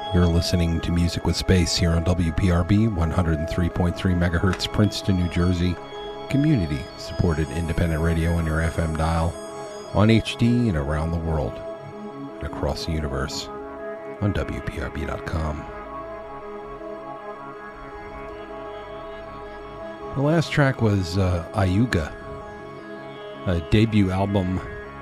You're listening to Music with Space here on WPRB 103.3 megahertz, Princeton, New Jersey. Community-supported independent radio on your FM dial, on HD and around the world, and across the universe on WPRB.com. The last track was Ayuga, a debut album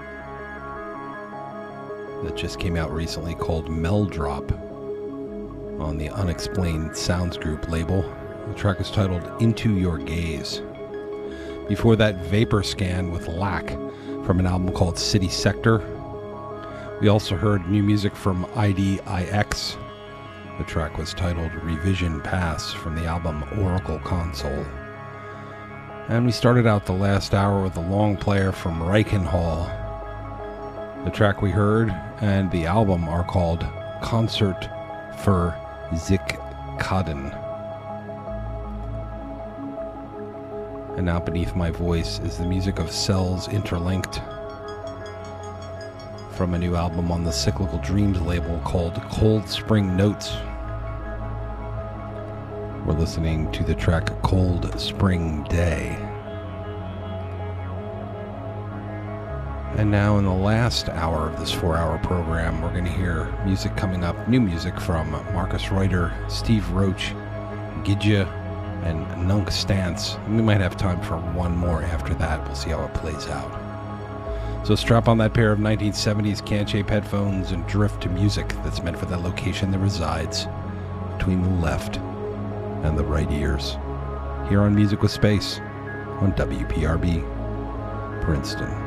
that just came out recently called Meldrop on the Unexplained Sounds Group label. The track is titled Into Your Gaze. Before that, Vapor Scan with Lack from an album called City Sector. We also heard new music from IDIX. The track was titled Revision Pass from the album Oracle Console. And we started out the last hour with a long player from Reichenhall. The track we heard and the album are called Concert for Zikkaden. And now beneath my voice is the music of Cells Interlinked from a new album on the Cyclical Dreams label called Cold Spring Notes. We're listening to the track Cold Spring Day. And now in the last hour of this 4-hour program, we're going to hear music coming up, new music from Marcus Reuter, Steve Roach, Gidja, and Nunk Stance. We might have time for one more after that. We'll see how it plays out. So strap on that pair of 1970s can-shape headphones and drift to music that's meant for that location that resides between the left and the right ears. Here on Music with Space on WPRB, Princeton.